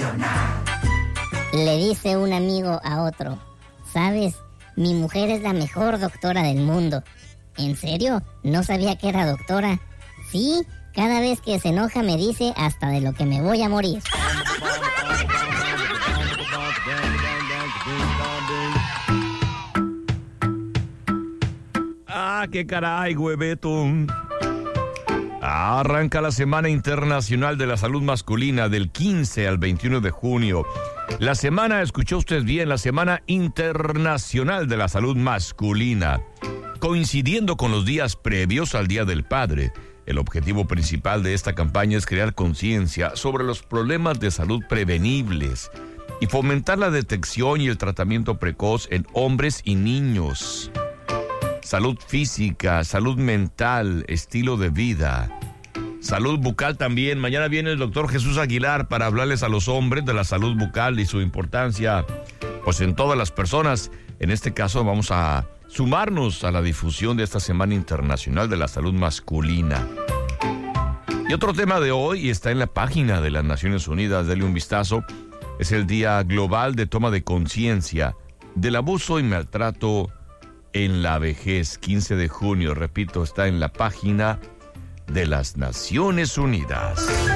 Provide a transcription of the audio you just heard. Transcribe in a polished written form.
Le dice un amigo a otro: ¿sabes? Mi mujer es la mejor doctora del mundo. ¿En serio? No sabía que era doctora. Sí, cada vez que se enoja me dice hasta de lo que me voy a morir. ¡Qué caray, huevetón! Arranca la Semana Internacional de la Salud Masculina del 15 al 21 de junio. La semana, escuchó usted bien, la Semana Internacional de la Salud Masculina, coincidiendo con los días previos al Día del Padre. El objetivo principal de esta campaña es crear conciencia sobre los problemas de salud prevenibles y fomentar la detección y el tratamiento precoz en hombres y niños. Salud física, salud mental, estilo de vida, salud bucal también. Mañana viene el doctor Jesús Aguilar para hablarles a los hombres de la salud bucal y su importancia pues en todas las personas. En este caso vamos a sumarnos a la difusión de esta Semana Internacional de la Salud Masculina. Y otro tema de hoy está en la página de las Naciones Unidas, denle un vistazo, es el Día Global de Toma de Conciencia del Abuso y Maltrato en la Vejez, 15 de junio, repito, está en la página de las Naciones Unidas.